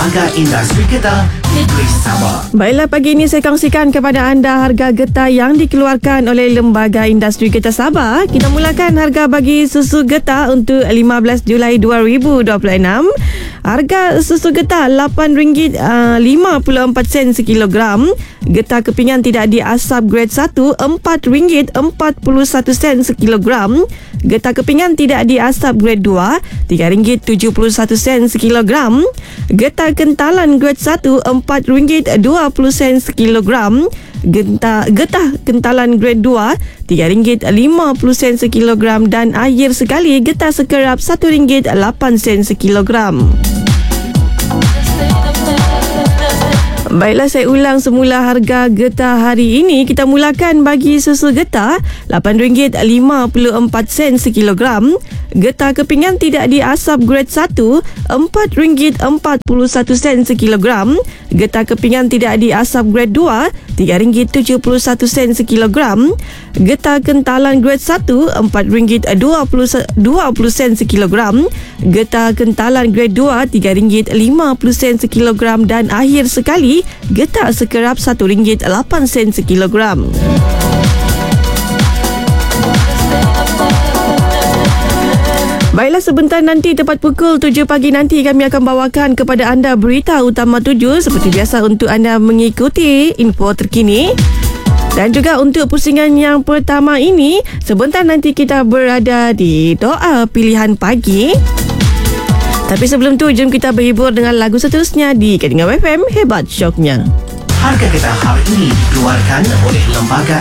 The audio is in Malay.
Lembaga Industri Getah Negeri Sabah. Baiklah, pagi ini saya kongsikan kepada anda harga getah yang dikeluarkan oleh Lembaga Industri Getah Sabah. Kita mulakan harga bagi susu getah untuk 15 Julai 2026. Harga susu getah RM8.54 sekilogram. Getah kepingan tidak diasap grade 1 RM4.41 sekilogram. Getah kepingan tidak diasap grade 2 RM3.71 sekilogram. Getah kentalan grade 1 RM4.20 sekilogram. Getah kentalan grade 2 RM3.50 sekilogram. Dan air sekali getah sekerap RM1.08 sekilogram. Baiklah, saya ulang semula harga getah hari ini. Kita mulakan bagi susu getah RM8.54 sekilogram. Getah kepingan tidak diasap grade 1 RM4.41 sekilogram. Getah kepingan tidak diasap grade 2 RM3.71 sekilogram. Getah kentalan grade 1 RM4.20 sekilogram. Getah kentalan grade 2 RM3.50 sekilogram. Dan akhir sekali getah sekerap RM1.08 sekilogram. Baiklah, sebentar nanti tepat pukul 7 pagi nanti kami akan bawakan kepada anda berita utama 7 seperti biasa untuk anda mengikuti info terkini. Dan juga untuk pusingan yang pertama ini, sebentar nanti kita berada di doa pilihan pagi. Tapi sebelum tu, jom kita berhibur dengan lagu seterusnya di Kedingau FM Hebat Syoknya. Harga getah hari ini dikeluarkan oleh Lembaga